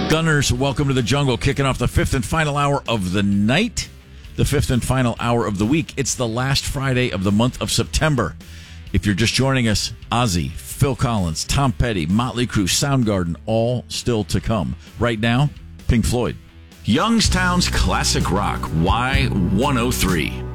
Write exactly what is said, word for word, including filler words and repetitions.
Gunners, welcome to the jungle, kicking off the fifth and final hour of the night, the fifth and final hour of the week. It's the last Friday of the month of September. If you're just joining us, Ozzy, Phil Collins, Tom Petty, Motley Crue, Soundgarden, all still to come. Right now, Pink Floyd. Youngstown's Classic Rock, Y one oh three.